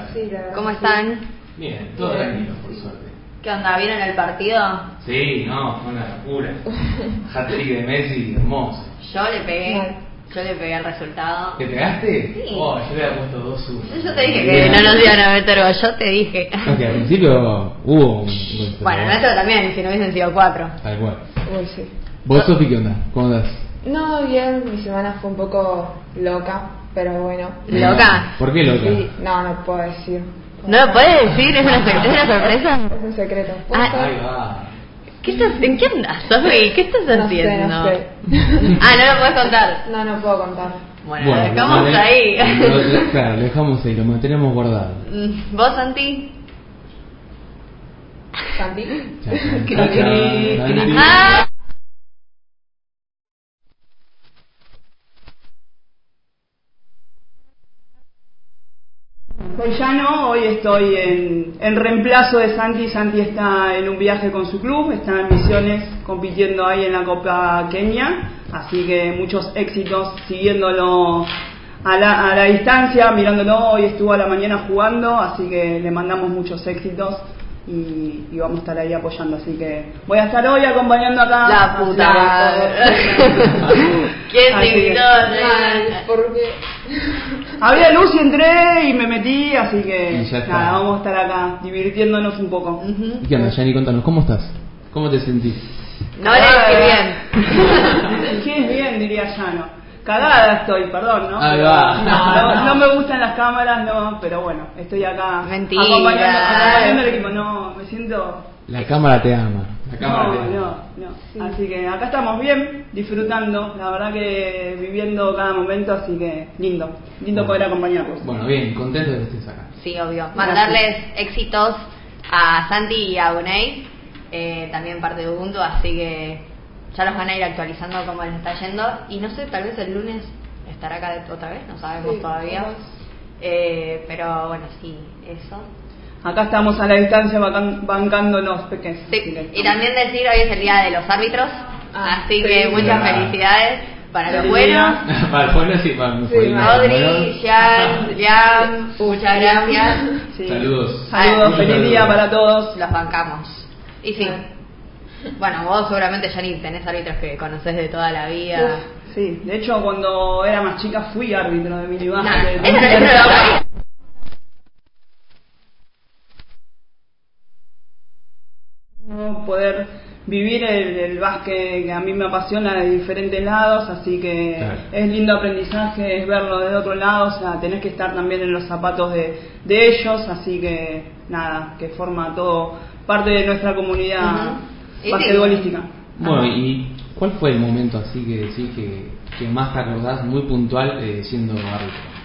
tal? Sí, ¿Cómo están? Bien, todo tranquilo, por suerte. ¿Qué onda? ¿Vieron el partido? Sí, no, fue una locura. Hat-trick de Messi, hermoso. Yo le pegué el resultado. ¿Te pegaste? Sí. Oh, yo le había puesto 2-1. Yo te dije que no nos iban a meter gol, yo te dije. Aunque al principio hubo un gol. Bueno, nuestro también, si no hubiesen sido 4. Tal cual. Uy, sí. ¿Vos, Sofi, qué onda? ¿Cómo andás? No, bien, mi semana fue un poco loca, pero bueno. ¿Loca? ¿Por qué loca? Sí, no puedo decir. ¿No lo puedes decir? ¿Es una sorpresa? Es un secreto. Ahí va. ¿En qué andas, Sofi? ¿Qué estás haciendo? No sé. Ah, no lo puedes contar. No puedo contar. Bueno, lo dejamos ahí. Claro, lo dejamos ahí, lo mantenemos guardado. ¿Vos, Santi? ¿Santi? Santi. Ah. Soy Llano, hoy estoy en reemplazo de Santi. Santi está en un viaje con su club, está en Misiones compitiendo ahí en la Copa Kenia, así que muchos éxitos siguiéndolo a la distancia, mirándolo. Hoy estuvo a la mañana jugando, así que le mandamos muchos éxitos y vamos a estar ahí apoyando, así que voy a estar hoy acompañando acá. La puta. ¿Quién te invitó? Porque Había luz y entré y me metí, así que Y ya está. nada, vamos a estar acá divirtiéndonos un poco. ¿Y qué onda, Yanni? Contanos, ¿cómo estás? ¿Cómo te sentís? No le dije bien. ¿Qué es bien? Diría Llano. Cagada estoy, perdón, ¿no? Ahí va. No me gustan las cámaras, no, pero bueno, estoy acá Mentira. acompañando al equipo. No, me siento... La cámara te ama. La cámara te- No. Así que acá estamos bien, disfrutando, la verdad que viviendo cada momento, así que lindo poder acompañarlos. Bueno, bien, contento de que estés acá. Sí, obvio. Mandarles éxitos a Santi y a Unai, también parte de Ubuntu, así que ya los van a ir actualizando cómo les está yendo. Y no sé, tal vez el lunes estará acá otra vez, no sabemos Sí, todavía. capaz. Pero bueno, sí, eso. Acá estamos a la distancia bancando los pequeños. Sí. Y también decir, hoy es el día de los árbitros, así que sí. muchas Verdad. felicidades para los Feliz buenos. día. Para el bueno, sí, para el Sí, bueno. Rodri, Jan, muchas gracias. Sí. Saludos. Saludos, feliz día para todos. Los bancamos. Y sí. Bueno, vos seguramente ya ni tenés árbitros que conocés de toda la vida. Sí, de hecho cuando era más chica fui árbitro de Nah, minibásquet. eso no No poder vivir el básquet que a mí me apasiona de diferentes lados, así que Claro. es lindo aprendizaje, es verlo de otro lado, o sea, tenés que estar también en los zapatos de ellos, así que nada, que forma todo parte de nuestra comunidad Ujú. Y sí. basquetbolística. Bueno, ¿y cuál fue el momento así que decís que más te acordás, muy puntual, siendo árbitro?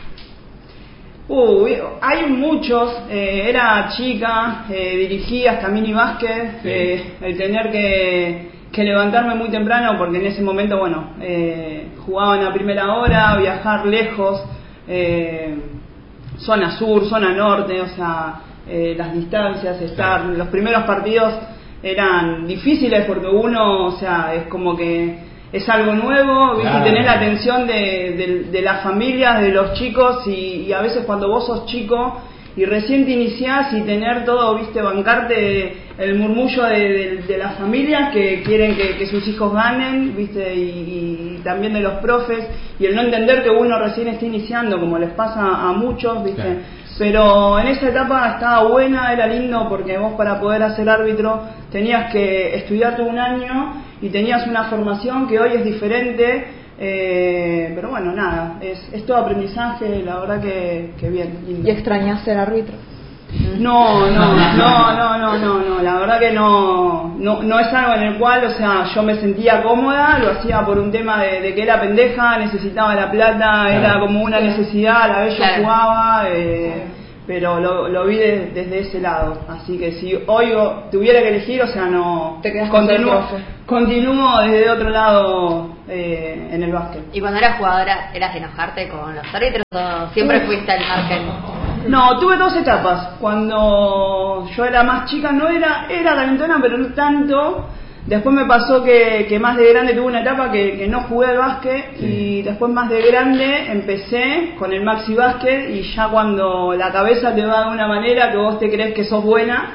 Hay muchos, era chica, dirigí hasta mini básquet, Sí. el tener que levantarme muy temprano porque en ese momento, bueno, jugaban a primera hora, viajar lejos, zona sur, zona norte, o sea, las distancias, estar, los primeros partidos eran difíciles porque uno, o sea, es como que es algo nuevo, ¿viste? Claro. Y tenés la atención de las familias, de los chicos y a veces cuando vos sos chico y recién te iniciás y tener todo, viste, bancarte el murmullo de las familias que quieren que sus hijos ganen, viste, y también de los profes, y el no entender que uno recién está iniciando, como les pasa a muchos, viste. Claro. Pero en esa etapa estaba buena, era lindo porque vos para poder hacer árbitro tenías que estudiarte un año y tenías una formación que hoy es diferente, pero bueno, nada, es todo aprendizaje, la verdad que bien, lindo. ¿Y extrañás ser árbitro? No, la verdad que no es algo en el cual, o sea, yo me sentía cómoda, lo hacía por un tema de que era pendeja, necesitaba la plata, era como una necesidad, a la vez yo Claro. jugaba, pero lo vi desde ese lado, así que si hoy tuviera que elegir, o sea, no, Te quedás con ser profe. continúo desde otro lado en el básquet. Y cuando eras jugadora, ¿eras de enojarte con los árbitros o siempre fuiste al margen? No, tuve dos etapas. Cuando yo era más chica, era calentona, pero no tanto. Después me pasó que más de grande tuve una etapa que no jugué al básquet, Sí. y después más de grande empecé con el maxi básquet, y ya cuando la cabeza te va de una manera que vos te crees que sos buena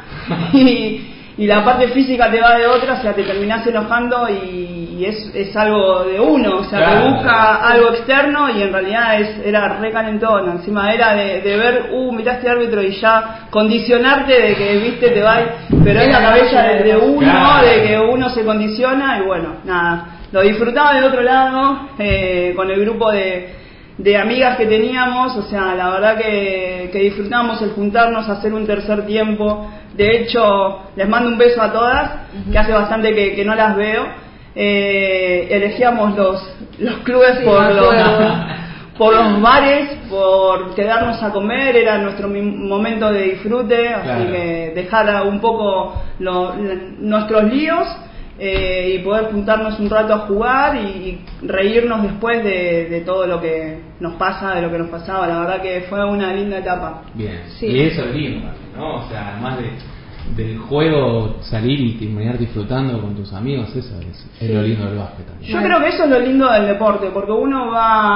y la parte física te va de otra, o sea, te terminás enojando y es algo de uno, o sea, Claro. te busca algo externo y en realidad era re calentón, encima era de ver, mirá este árbitro y ya condicionarte de que, viste, te va, pero es la cabeza de uno, Claro. de que uno se condiciona y bueno, nada, lo disfrutaba del otro lado, con el grupo de amigas que teníamos, o sea, la verdad que disfrutamos el juntarnos, hacer un tercer tiempo. De hecho, les mando un beso a todas, que hace bastante que no las veo. Elegíamos los clubes Sí, por me acuerdo. por los bares, por quedarnos a comer, era nuestro momento de disfrute, así Claro. que dejar un poco nuestros líos, y poder juntarnos un rato a jugar y reírnos después de todo lo que nos pasa, de lo que nos pasaba. La verdad que fue una linda etapa. Bien. Sí. Y eso es lindo, ¿no? O sea, además del juego, salir y terminar disfrutando con tus amigos, eso es lo lindo del básquet también. Yo creo que eso es lo lindo del deporte, porque uno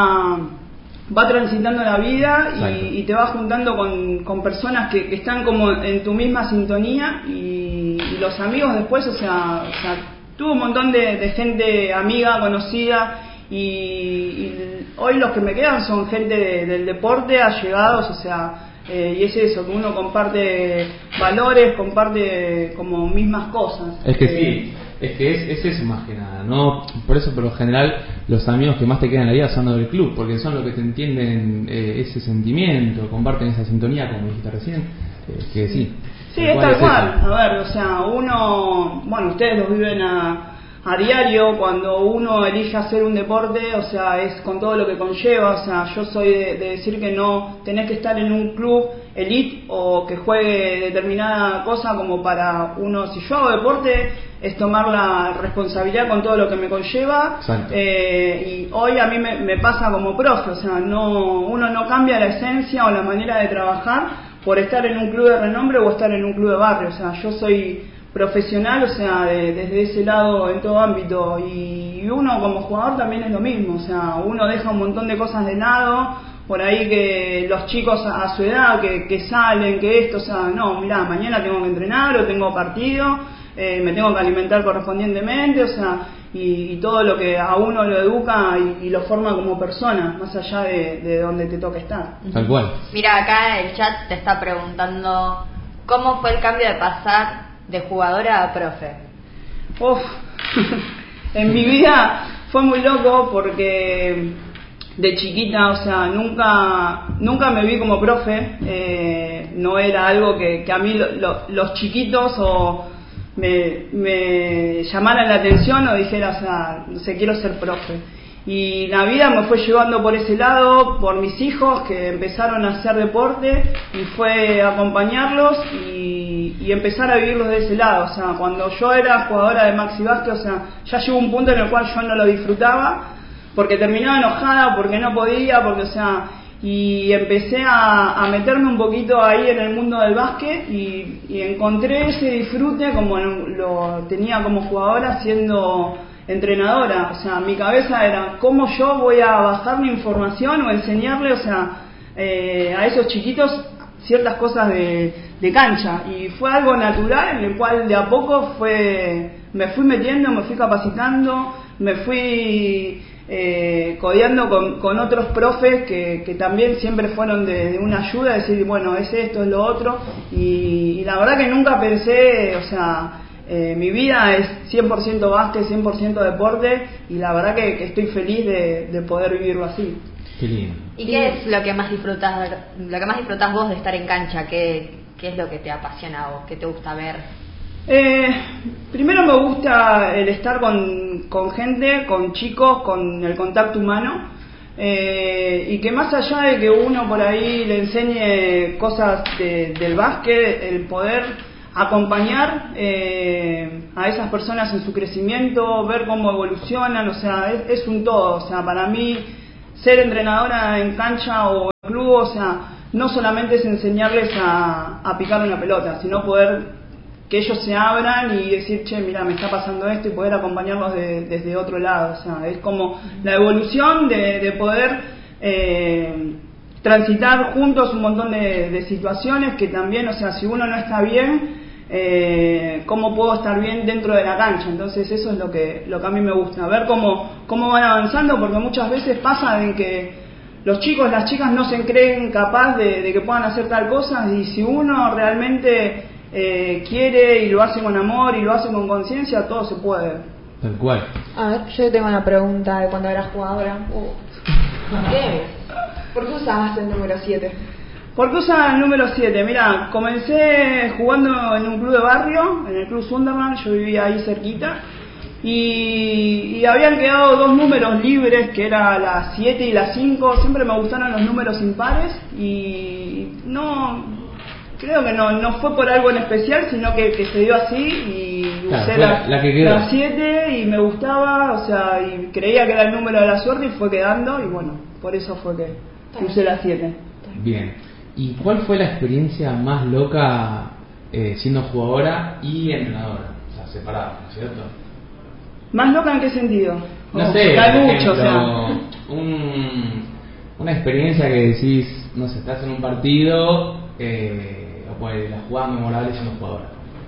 va transitando la vida Exacto. y te vas juntando con personas que están como en tu misma sintonía, y los amigos después, o sea, tuve un montón de gente amiga, conocida, y hoy los que me quedan son gente del deporte, allegados, o sea, y es eso, que uno comparte valores, comparte como mismas cosas. Es que sí, es que es eso más que nada, ¿no? Por eso, por lo general, los amigos que más te quedan en la vida son los del club, porque son los que te entienden ese sentimiento, comparten esa sintonía, como dijiste recién, que sí. Sí, El es tal eso. cual. A ver, o sea, uno, bueno, ustedes lo viven a diario, cuando uno elige hacer un deporte, o sea, es con todo lo que conlleva, o sea, yo soy de decir que no tenés que estar en un club elite o que juegue determinada cosa como para uno, si yo hago deporte, es tomar la responsabilidad con todo lo que me conlleva. Exacto. Y hoy a mí me pasa como profe, o sea, uno no cambia la esencia o la manera de trabajar por estar en un club de renombre o estar en un club de barrio, o sea, yo soy profesional, o sea, desde ese lado en todo ámbito, y uno como jugador también es lo mismo, o sea, uno deja un montón de cosas de lado, por ahí que los chicos a su edad que salen, que esto, o sea, no, mirá, mañana tengo que entrenar o tengo partido, me tengo que alimentar correspondientemente, o sea, y todo lo que a uno lo educa y lo forma como persona, más allá de donde te toque estar. Tal cual. Mira, acá el chat te está preguntando cómo fue el cambio de pasar de jugadora a profe. Uf, en mi vida fue muy loco porque de chiquita, o sea, nunca me vi como profe, no era algo que a mí los chiquitos o me llamaran la atención o dijera, o sea, no sé, quiero ser profe. Y la vida me fue llevando por ese lado, por mis hijos que empezaron a hacer deporte, y fue acompañarlos y empezar a vivirlos de ese lado. O sea, cuando yo era jugadora de maxi básquet, o sea, ya llegó un punto en el cual yo no lo disfrutaba, porque terminaba enojada, porque no podía, porque, o sea, y empecé a meterme un poquito ahí en el mundo del básquet y encontré ese disfrute como lo tenía como jugadora siendo entrenadora. O sea, mi cabeza era cómo yo voy a bajar mi información o enseñarle, o sea, a esos chiquitos ciertas cosas de cancha, y fue algo natural en el cual de a poco me fui metiendo, me fui capacitando, me fui codeando con otros profes que también siempre fueron de una ayuda, decir, bueno, es esto, es lo otro, y la verdad que nunca pensé, o sea, mi vida es 100% básquet, 100% deporte, y la verdad que estoy feliz de poder vivirlo así. Qué lindo. ¿Y qué es lo que más disfrutás vos de estar en cancha? ¿Qué es lo que te apasiona a vos? ¿Qué te gusta ver? Primero me gusta el estar con gente, con chicos, con el contacto humano, y que más allá de que uno por ahí le enseñe cosas del básquet, el poder acompañar a esas personas en su crecimiento, ver cómo evolucionan, o sea, es un todo. O sea, para mí ser entrenadora en cancha o en club, o sea, no solamente es enseñarles a picar una pelota, sino poder que ellos se abran y decir, che, mira, me está pasando esto, y poder acompañarlos desde otro lado. O sea, es como la evolución de poder transitar juntos un montón de situaciones que también, o sea, si uno no está bien, cómo puedo estar bien dentro de la cancha. Entonces eso es lo que a mí me gusta, ver cómo van avanzando, porque muchas veces pasa de que los chicos, las chicas no se creen capaz de que puedan hacer tal cosa, y si uno realmente quiere y lo hace con amor y lo hace con conciencia, todo se puede. Tal cual. A ver, yo tengo una pregunta de cuando eras jugadora. ¿Qué? ¿Por qué usabas el número 7? ¿Por qué usaba el número 7? Mirá, comencé jugando en un club de barrio, en el Club Sunderland, yo vivía ahí cerquita, y habían quedado 2 números libres, que era la 7 y la 5. Siempre me gustaron los números impares, y creo que no fue por algo en especial, sino que se dio así, y usé la 7 y me gustaba, o sea, y creía que era el número de la suerte, y fue quedando, y bueno, por eso fue que usé la 7. Bien. ¿Y cuál fue la experiencia más loca siendo jugadora y entrenadora? O sea, separada, ¿no es cierto? ¿Más loca en qué sentido? No sé, hay por mucho, ejemplo, o sea. Una experiencia que decís, no sé, estás en un partido, o pues la jugada memorable siendo jugadora.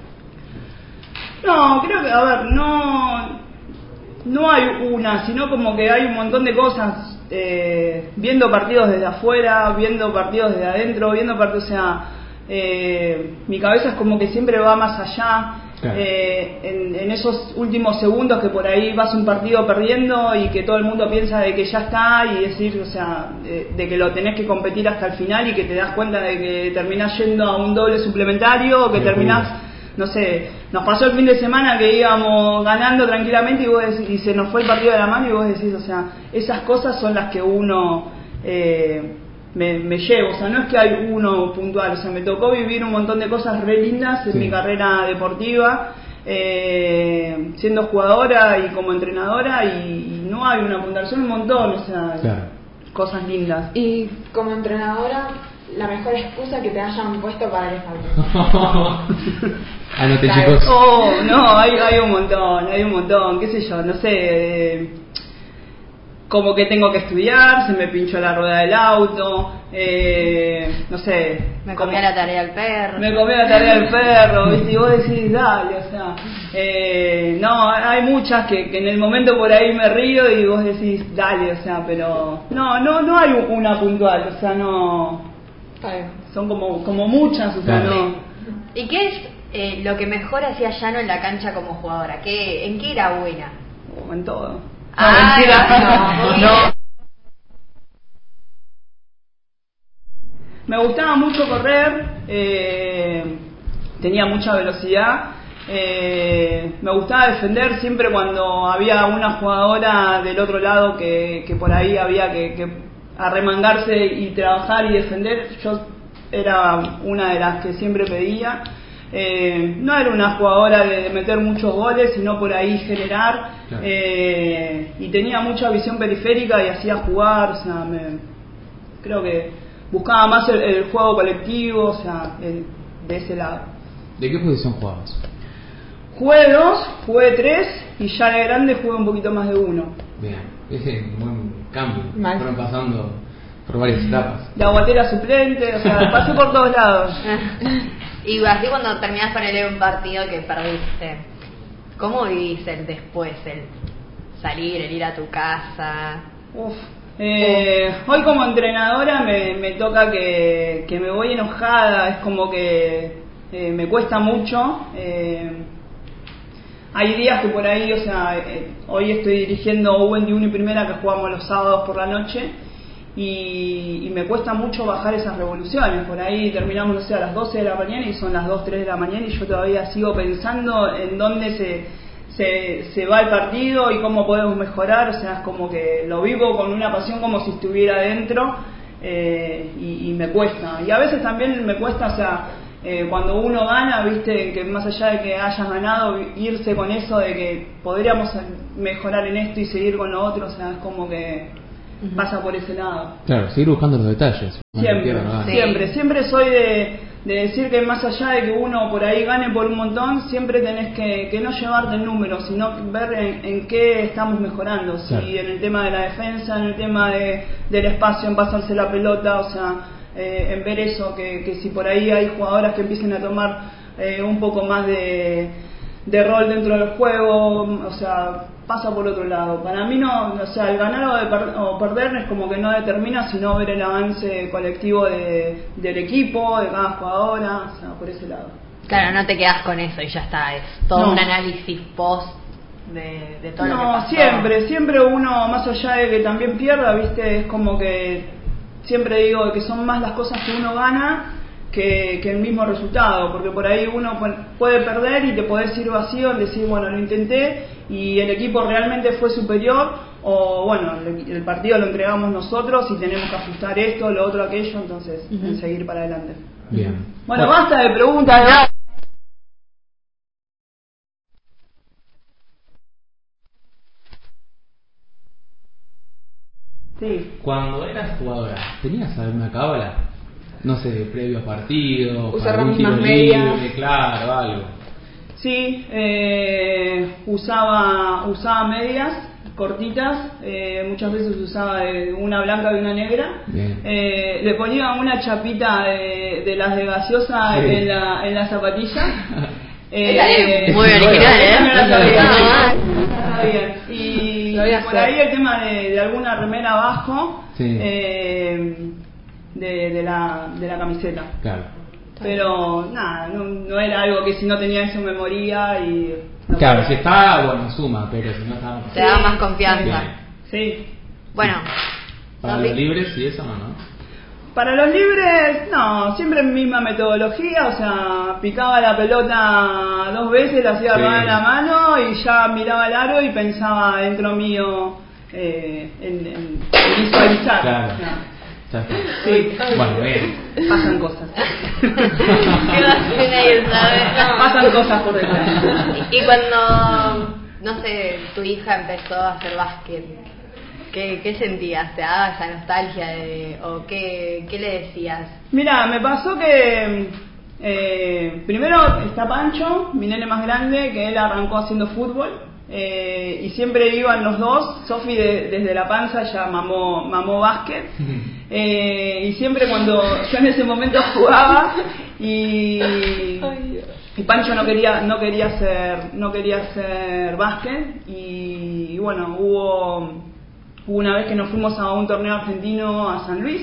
No, creo que, a ver, no hay una, sino como que hay un montón de cosas, viendo partidos desde afuera, viendo partidos desde adentro, viendo partidos, o sea, mi cabeza es como que siempre va más allá. Claro. En esos últimos segundos que por ahí vas un partido perdiendo y que todo el mundo piensa de que ya está, y decir, o sea, de que lo tenés que competir hasta el final, y que te das cuenta de que terminás yendo a un doble suplementario, o que terminás, no sé, nos pasó el fin de semana que íbamos ganando tranquilamente, y vos decís, y se nos fue el partido de la mano, y vos decís, o sea, esas cosas son las que uno me llevo. O sea, no es que hay uno puntual, o sea, me tocó vivir un montón de cosas re lindas en mi carrera deportiva, siendo jugadora y como entrenadora, y no hay una puntual, son un montón, o sea, cosas lindas. Y como entrenadora, la mejor excusa que te hayan puesto para el estadio. Anote, chicos. No, hay un montón, qué sé yo, no sé, como que tengo que estudiar, se me pinchó la rueda del auto, no sé. Me comía la tarea del perro. ¿Viste? Y vos decís, dale, o sea. No, hay muchas que en el momento por ahí me río, y vos decís, dale, o sea, pero no hay una puntual, o sea, no. Son como muchas, o sea, no. ¿Y qué es lo que mejor hacía Llano en la cancha como jugadora? ¿En qué era buena? En todo. No. Me gustaba mucho correr, tenía mucha velocidad, me gustaba defender siempre cuando había una jugadora del otro lado que por ahí había que arremangarse y trabajar y defender. Yo era una de las que siempre pedía. No era una jugadora de meter muchos goles, sino por ahí generar, claro. Y tenía mucha visión periférica y hacía jugar, o sea, creo que buscaba más el juego colectivo, o sea, de ese lado. ¿De qué posición jugabas? Jugué 2, jugué 3, y ya de grande jugué un poquito más de 1. Bien, ese es un buen cambio. Fueron pasando por varias etapas. La guatera suplente, o sea, pasé por todos lados. Y así cuando terminás con un partido que perdiste, ¿cómo vivís el después, el salir, el ir a tu casa? Hoy como entrenadora me toca que me voy enojada, es como que me cuesta mucho. Hay días que por ahí, o sea, hoy estoy dirigiendo U21 y primera, que jugamos los sábados por la noche, y me cuesta mucho bajar esas revoluciones. Por ahí terminamos, no sé, a las 12 de la mañana y son las 2, 3 de la mañana, y yo todavía sigo pensando en dónde se va el partido y cómo podemos mejorar. O sea, es como que lo vivo con una pasión como si estuviera adentro, y me cuesta. Y a veces también me cuesta, o sea, cuando uno gana, viste, que más allá de que hayas ganado, irse con eso de que podríamos mejorar en esto y seguir con lo otro. O sea, es como que pasa por ese lado. Claro, seguir buscando los detalles. Siempre soy decir que más allá de que uno por ahí gane por un montón, siempre tenés que no llevarte el número, sino ver en qué estamos mejorando, Claro. si en el tema de la defensa, en el tema del espacio, en pasarse la pelota, o sea, en ver eso, que si por ahí hay jugadoras que empiecen a tomar un poco más de rol dentro del juego, o sea, pasa por otro lado. Para mí no, o sea, el ganar o perder es como que no determina, sino ver el avance colectivo del equipo, de cada jugadora, o sea, por ese lado. Claro, no te quedas con eso y ya está, es todo No. un análisis post de todo lo que No, pasó. siempre uno, más allá de que también pierda, viste, es como que siempre digo que son más las cosas que uno gana que el mismo resultado, porque por ahí uno puede perder y te podés ir vacío en decir, bueno, lo intenté y el equipo realmente fue superior, o bueno, el partido lo entregamos nosotros y tenemos que ajustar esto, lo otro, aquello, entonces seguir para adelante. Bien. Bueno, basta de preguntas. Sí. Cuando eras jugadora, ¿tenías alguna cábala? No sé, previo a partidos, Usar para las algún tiro mismas medias. libre, claro, algo. Sí, usaba medias cortitas, muchas veces usaba una blanca y una negra. Bien. Le ponía una chapita de las de gaseosa Sí. en la zapatilla. Muy original, esa no la sabía. No, Está bien. Y Lo voy a por hacer. ahí el tema de alguna remera abajo, Sí. de la camiseta. Claro. Pero nada, no era algo que si no tenía eso me moría y... no Claro, podía. si está, bueno, suma, pero si no está... Te da más confianza. Bien. Sí. Bueno, Para Sofi. los libres y eso, ¿no? Para los libres, no, siempre misma metodología, o sea, picaba la pelota 2 veces, la hacía Sí. rodar en la mano y ya miraba el aro y pensaba dentro mío en visualizar. Claro. No. Ya está. Sí. Bueno, bien. Pasan cosas. ¿Qué vas a hacer, sabes? Pasan cosas por detrás. Y cuando, no sé, tu hija empezó a hacer básquet, ¿qué sentías? ¿Te daba esa nostalgia o qué le decías? Mira, me pasó que primero está Pancho, mi nene más grande, que él arrancó haciendo fútbol y siempre iban los dos. Sofi desde la panza ya mamó básquet y siempre cuando yo en ese momento jugaba y Pancho no quería hacer básquet y bueno, hubo una vez que nos fuimos a un torneo argentino a San Luis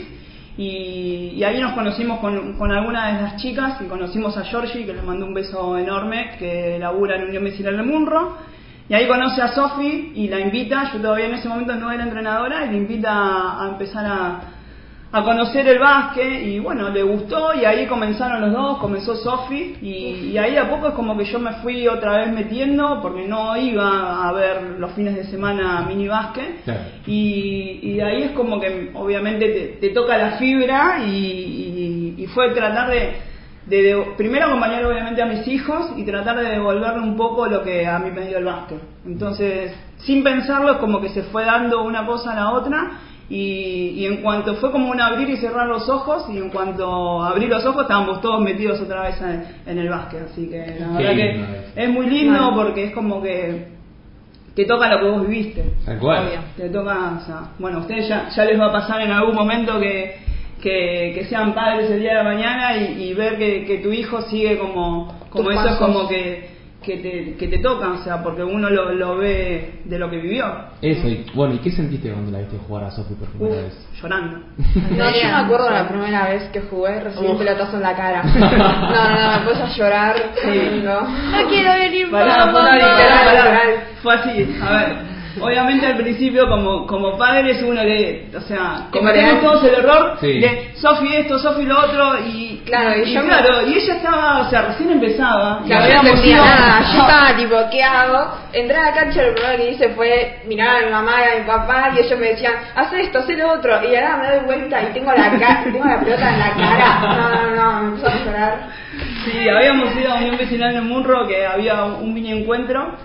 y ahí nos conocimos con algunas de las chicas y conocimos a Georgie, que le mandó un beso enorme, que labura en Unión Vecinal de Munro, y ahí conoce a Sofi y la invita. Yo todavía en ese momento no era entrenadora y la invita a empezar a conocer el básquet y bueno, le gustó y ahí comenzaron los dos, comenzó Sofi y ahí a poco es como que yo me fui otra vez metiendo porque no iba a ver los fines de semana mini básquet. Claro. Y ahí es como que obviamente te toca la fibra y fue tratar de primero acompañar obviamente a mis hijos y tratar de devolverle un poco lo que a mí me dio el básquet. Entonces, sin pensarlo, es como que se fue dando una cosa a la otra y en cuanto fue como un abrir y cerrar los ojos, y en cuanto abrí los ojos estábamos todos metidos otra vez en el básquet. Así que la verdad lindo que es muy lindo porque es como que te toca lo que vos viviste. Tal cual. Obvio. Te toca, o sea, bueno, a ustedes ya les va a pasar en algún momento que sean padres el día de mañana y ver que tu hijo sigue como Tus eso, es pasos. como que te toca, o sea, porque uno lo ve de lo que vivió. Eso, y bueno, ¿y qué sentiste cuando la viste jugar a Sofi por primera vez? Llorando. No, yo me acuerdo la primera vez que jugué, recibí un pelotazo en la cara. No, me puse a llorar. Sí. No quiero venir Pará, mamá. literal. Fue así, a ver. Obviamente al principio como padres uno o sea, cometemos todos el error Sí. de Sofi esto, Sofi lo otro y Claro, y yo y ella estaba, o sea, recién empezaba. y Claro, no habíamos entendía ido- nada, yo estaba tipo, ¿qué hago? Entré a la cancha, lo primero que hice fue mirar a mi mamá y a mi papá y ellos me decían, haz esto, haz lo otro, y ahora me doy vuelta y tengo la pelota en la cara. No, me empezó a llorar. Sí, habíamos ido a Unión Vecinal de Munro, que había un mini encuentro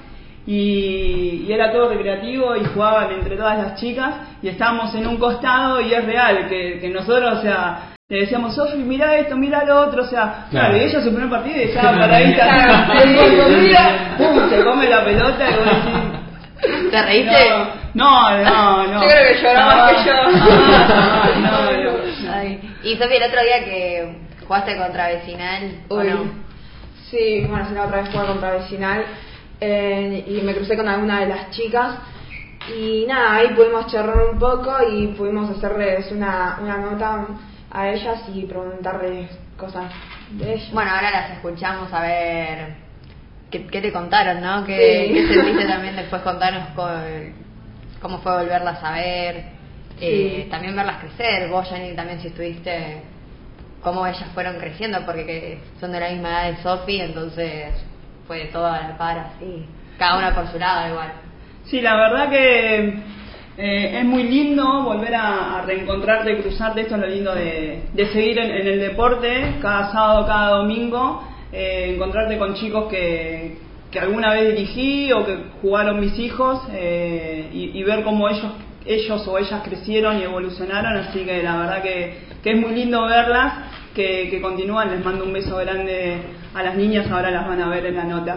y era todo recreativo y jugaban entre todas las chicas y estábamos en un costado y es real que nosotros, o sea, le decíamos, Sofi, mira esto, mira lo otro, o sea, Claro. y ella su primer partido y estaba paradita, pum, se come la pelota y vos decís, ¿Te reíste? no. Yo creo que lloró más que yo. No. Ay. Y Sofi, el otro día que jugaste contra Vecinal, ¿o Uy. no? Sí, bueno, sí, la otra vez jugué contra Vecinal y me crucé con alguna de las chicas y nada, ahí pudimos charlar un poco y pudimos hacerles una nota a ellas y preguntarles cosas de ellas. Bueno, ahora las escuchamos a ver qué te contaron, ¿no? ¿Qué, Sí. qué sentiste también después? Contanos cómo fue volverlas a ver, Sí. también verlas crecer. Vos, Jenny, también si estuviste, cómo ellas fueron creciendo, porque son de la misma edad de Sofi, entonces fue todo a la par así, cada una por su lado igual. Sí, la verdad que es muy lindo volver a reencontrarte, cruzarte, esto es lo lindo de seguir en el deporte, cada sábado, cada domingo, encontrarte con chicos que alguna vez dirigí o que jugaron mis hijos y ver cómo ellos o ellas crecieron y evolucionaron, así que la verdad que es muy lindo verlas, que continúan. Les mando un beso grande a las niñas, ahora las van a ver en la nota.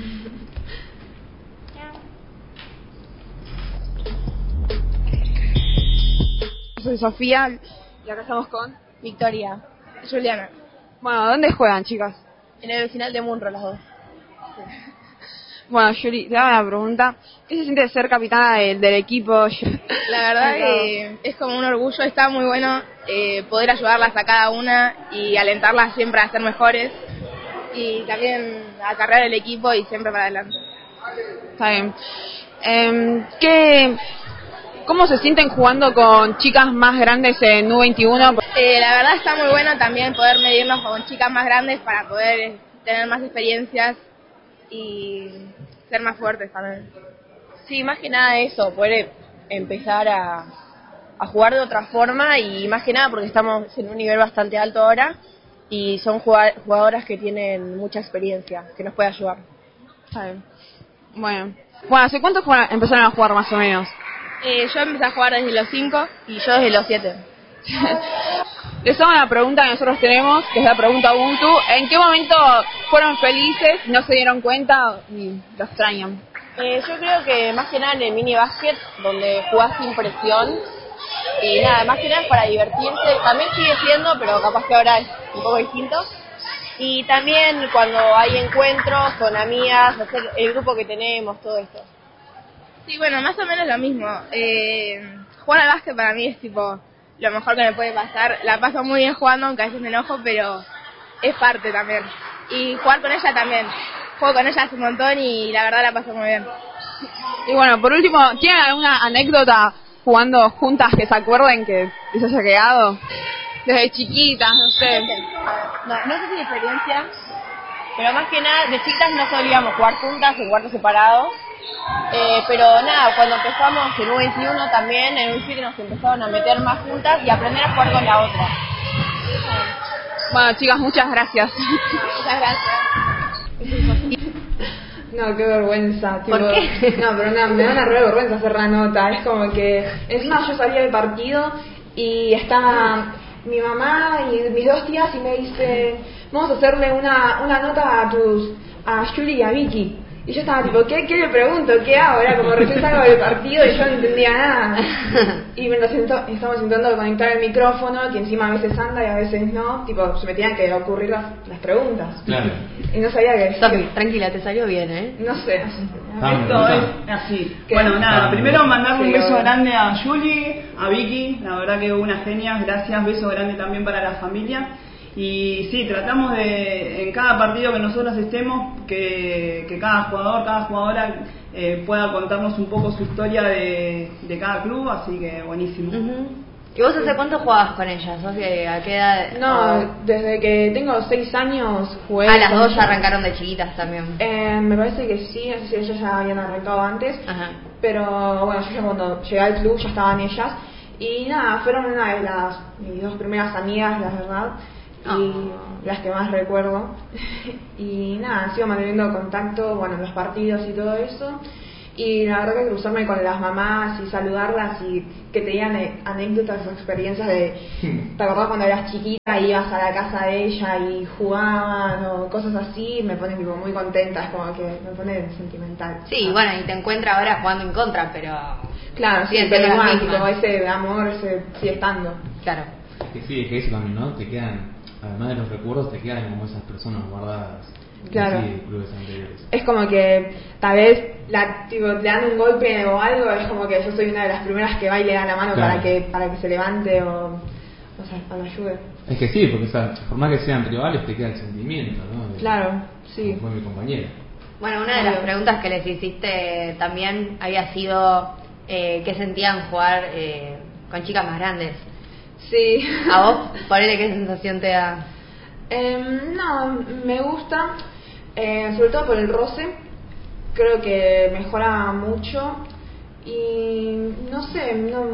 Soy Sofía y acá estamos con Victoria, Juliana, Bueno, ¿dónde juegan, chicas? en el final de Munro las dos. Bueno, Yuri, te hago una pregunta. ¿Qué se siente ser capitana del equipo? La verdad que es como un orgullo, está muy bueno poder ayudarlas a cada una y alentarlas siempre a ser mejores y también a cargar el equipo y siempre para adelante. Está bien. ¿Cómo se sienten jugando con chicas más grandes en U21? La verdad está muy bueno también poder medirnos con chicas más grandes para poder tener más experiencias y ser más fuertes también. Sí, más que nada eso, poder empezar a jugar de otra forma y más que nada porque estamos en un nivel bastante alto ahora y son jugadoras que tienen mucha experiencia, que nos puede ayudar. Está bien. Bueno, ¿hace cuánto empezaron a jugar más o menos? Yo empecé a jugar desde los 5. Y yo desde los 7. Les hago una pregunta que nosotros tenemos, que es la pregunta Ubuntu. ¿En qué momento fueron felices, no se dieron cuenta y lo extrañan? Yo creo que más que nada en el mini básquet, donde jugás sin presión y nada, más que nada es para divertirse, también sigue siendo, pero capaz que ahora es un poco distinto. Y también cuando hay encuentros con amigas, hacer el grupo que tenemos, todo esto. Sí, bueno, más o menos lo mismo. Jugar al básquet para mí es tipo lo mejor que me puede pasar. La paso muy bien jugando, aunque a veces me enojo, pero es parte también. Y jugar con ella también. Juego con ella hace un montón y la verdad la paso muy bien. Y bueno, por último, ¿tienen alguna anécdota jugando juntas que se acuerden que les haya quedado? Desde chiquitas, no sé. No sé si diferencia, pero más que nada de chicas no solíamos jugar juntas en cuartos separados. Pero nada, cuando empezamos en U21 también, en U7 nos empezaron a meter más juntas y aprender a jugar con la otra. Bueno, chicas, muchas gracias. Muchas gracias. No, qué vergüenza. Tipo, ¿Por qué? No, pero me da una re vergüenza hacer la nota. Es como que, encima yo salí del partido y estaba mi mamá y mis dos tías y me dicen, vamos a hacerle una nota a Yuri y a Vicky. Y yo estaba tipo, ¿qué le pregunto? ¿Qué hago? Era como recién salgo del partido y yo no entendía nada. Y mientras estamos intentando conectar el micrófono, que encima a veces anda y a veces no, tipo, se me tenían que ocurrir las preguntas. Claro. Y no sabía qué decir. Sofi, tranquila, te salió bien, ¿eh? No sé. Esto es así. ¿Qué? Bueno, nada, primero mandarle un Sí, beso obvio. grande a Julie, a Vicky, la verdad que una genia, gracias, beso grande también para la familia. Y sí, tratamos de, en cada partido que nosotros estemos, que cada jugador, cada jugadora pueda contarnos un poco su historia de cada club, así que buenísimo. ¿Y vos hace cuánto jugabas con ella, Sofi? ¿A qué edad? No, desde que tengo 6 años jugué. Las con dos ya ellas. arrancaron de chiquitas también. Me parece que sí, no sé si ellas ya habían arrancado antes. Ajá. Pero bueno, yo ya cuando llegué al club ya estaban ellas. Y nada, fueron una de mis dos primeras amigas, la verdad. Y las que más recuerdo. Y nada, sigo manteniendo contacto, bueno, en los partidos y todo eso. Y la verdad que cruzarme con las mamás y saludarlas y que te digan anécdotas o experiencias de, ¿te acordás cuando eras chiquita y ibas a la casa de ella y jugaban o cosas así? Me pone tipo muy contenta, es como que me pone sentimental. Sí, bueno, y te encuentra ahora jugando en contra, pero... Claro, sí, sigue pero siendo la igual, misma. tipo, ese amor sigue estando. Claro. Que sí, es que eso también, ¿no? Te quedan, además de los recuerdos, te quedan como esas personas guardadas. Claro. Sí, clubes anteriores. Es como que tal vez tipo, le dan un golpe o algo, es como que yo soy una de las primeras que va y le da la mano Claro. para que se levante o sea, o lo ayude. Es que sí, porque o sea, por más que sean rivales, te queda el sentimiento, ¿no? Claro, sí. Como fue mi compañera. Bueno, una de las preguntas que les hiciste también había sido qué sentían jugar con chicas más grandes. Sí. ¿A vos, ponele, qué sensación te da? No, me gusta, sobre todo por el roce, creo que mejora mucho y no sé,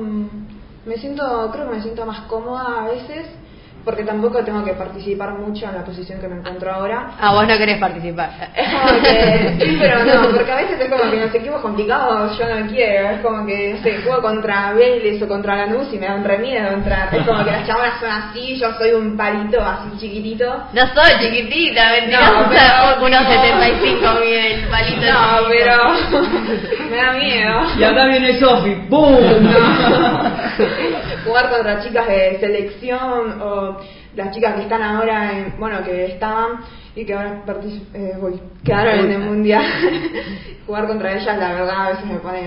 creo que me siento más cómoda a veces porque tampoco tengo que participar mucho en la posición que me encuentro ahora. Ah, vos no querés participar. Es como que, sí, pero no, porque a veces es como que en los equipos complicados yo no quiero, es como que, no sé, juego contra Vélez o contra Lanús y me da un re miedo entrar, es como que las chabonas son así, yo soy un palito así chiquitito. No soy chiquitita, mentirosa, No, pero- unos 75 mide el palito. No, chiquito. pero me da miedo. Y acá viene Sofi, ¡boom! Jugar contra chicas de selección o las chicas que están ahora que estaban y que ahora quedaron en el mundial. Jugar contra ellas la verdad a veces me pone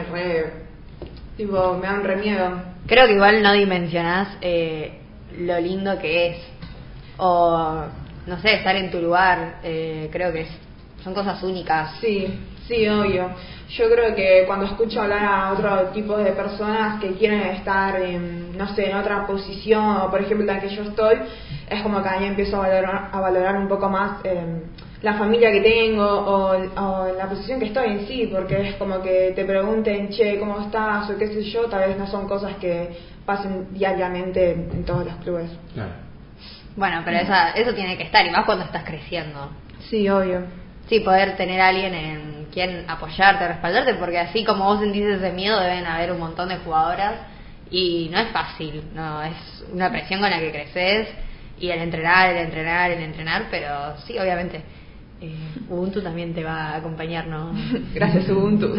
me da un re miedo. Creo que igual no dimensionás lo lindo que es, o no sé, estar en tu lugar. Creo que son cosas únicas. Sí, obvio. Yo creo que cuando escucho hablar a otro tipo de personas que quieren estar en otra posición, o por ejemplo la que yo estoy, es como que ahí empiezo a valorar un poco más la familia que tengo o la posición que estoy en sí, porque es como que te pregunten, che, ¿cómo estás? O qué sé yo, tal vez no son cosas que pasen diariamente en todos los clubes. Claro. Bueno, pero eso tiene que estar, y más cuando estás creciendo. Sí, obvio. Sí, poder tener a alguien en quien apoyarte, respaldarte, porque así como vos sentís ese miedo, deben haber un montón de jugadoras y no es fácil, no es una presión con la que creces y el entrenar, pero sí, obviamente Ubuntu también te va a acompañar, ¿no? Gracias, Ubuntu.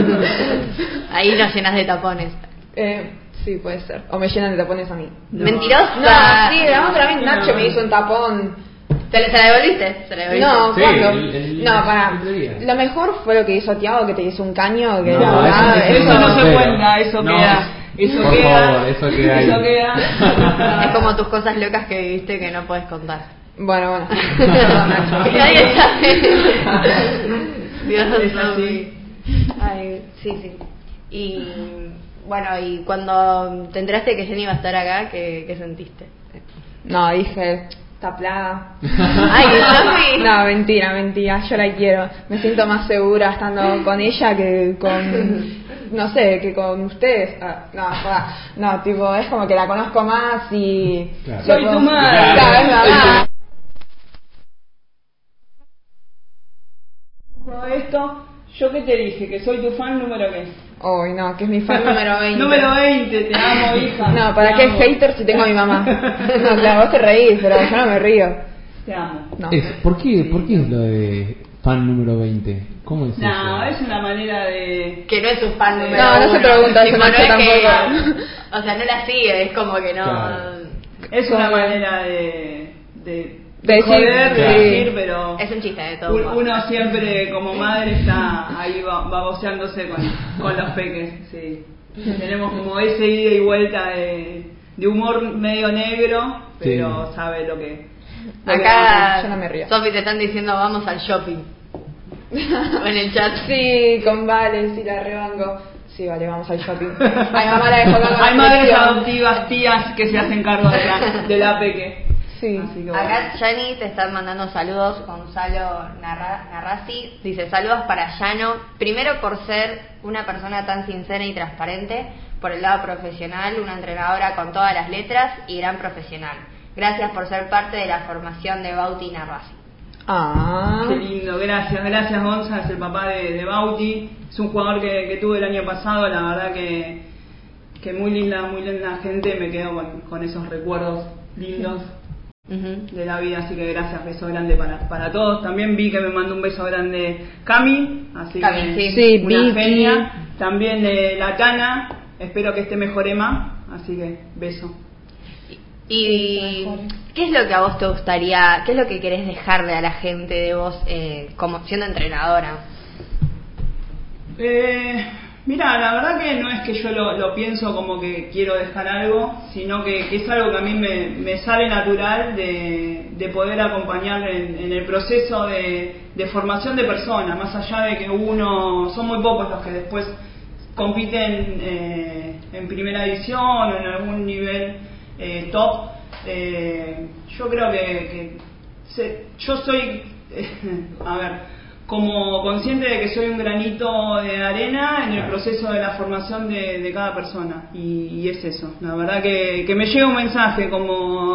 Ahí nos llenas de tapones. Sí, puede ser. O me llenan de tapones a mí. No. ¿Mentirosa? No, sí, la otra vez Nacho me hizo un tapón. ¿Se la devolviste? ¿Se la devolviste? No, Sí, ¿cuándo? el No, pará. otro día. Lo mejor fue lo que hizo Tiago, que te hizo un caño. Que No, la verdad, eso no se pero- cuenta, eso no, queda. Eso por queda. favor, eso queda ahí. Eso queda. Es como tus cosas locas que viviste que no puedes contar. Bueno. Perdón, Nacho. Que nadie sabe. Dios Es mío. así. Ay, sí. Y bueno, y cuando te enteraste que Jenny iba a estar acá, ¿qué sentiste? No, dije, está plaga. Ay, Sofi. No, mentira, yo la quiero. Me siento más segura estando con ella que que con ustedes. No, tipo, es como que la conozco más y... Claro. Soy tu madre. Claro, es verdad. Todo esto, ¿yo qué te dije? Que soy tu fan número qué. Uy, no, que es mi fan número 20. Número 20, te amo, hija. No, ¿para Te qué amo. hater si tengo a mi mamá? No, claro, vos te reís, pero yo no me río. Te amo. No. ¿Por qué es lo de fan número 20? ¿Cómo es No, eso? es una manera de... Que no es un fan número No, no se uno. pregunta eso, Tipo, Nacho, no es que- tampoco. o sea, no la sigue, es como que no... Claro. Es una Como- manera de decir, joder, de claro. decir, pero... Es un chiste de todo. Uno siempre como madre está ahí baboseándose con los peques, sí. Tenemos como ese ida y vuelta de humor medio negro, pero Sí. sabe lo que... Acá, yo no me río. Sofi, te están diciendo vamos al shopping. En el chat. Sí, con Vale, sí, la rebanco. Sí, vale, vamos al shopping. Ay, mamá la dejó acá con Hay la madres selección. adoptivas, tías que se hacen cargo de la peque. Sí. Así que bueno. Acá Yanni te están mandando saludos. Gonzalo Narrasi dice saludos para Llano. Primero por ser una persona tan sincera y transparente, por el lado profesional, una entrenadora con todas las letras y gran profesional. Gracias por ser parte de la formación de Bauti Narrasi. Qué lindo, gracias Gonza, es el papá de Bauti, es un jugador que tuve el año pasado, la verdad que muy linda gente, me quedo con esos recuerdos lindos de la vida, así que gracias, beso grande para todos. También vi que me mandó un beso grande Cami, así que sí, una genia. También la Tana, espero que esté mejor Emma, así que beso. ¿Y qué es lo que a vos te gustaría, qué es lo que querés dejarle a la gente de vos como siendo entrenadora? Mira, la verdad que no es que yo lo pienso como que quiero dejar algo, sino que es algo que a mí me sale natural de poder acompañar en el proceso de formación de personas, más allá de que son muy pocos los que después compiten en primera división o en algún nivel top. Yo creo que yo soy, como consciente de que soy un granito de arena en el proceso de la formación de cada persona, y es eso. La verdad que me llega un mensaje como